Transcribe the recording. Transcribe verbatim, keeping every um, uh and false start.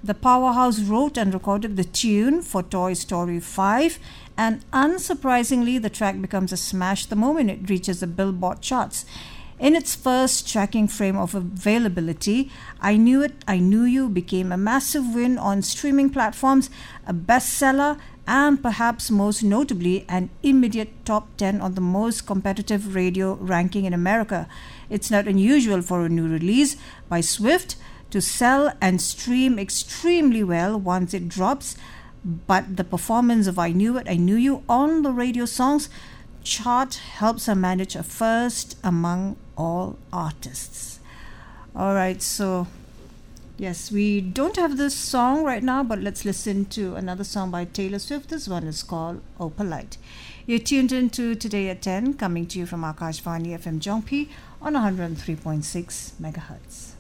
The powerhouse wrote and recorded the tune for Toy Story five, and unsurprisingly, the track becomes a smash the moment it reaches the Billboard charts. In its first tracking frame of availability, I Knew It, I Knew You became a massive win on streaming platforms, a bestseller, and perhaps most notably, an immediate top ten on the most competitive radio ranking in America. It's not unusual for a new release by Swift to sell and stream extremely well once it drops, but the performance of I Knew It, I Knew You on the radio songs chart helps her manage a first among all artists. Alright, so yes, we don't have this song right now, but let's listen to another song by Taylor Swift. This one is called Oh Polite. You're tuned in to Today at ten, coming to you from Akashvani F M Jongpi on one oh three point six megahertz.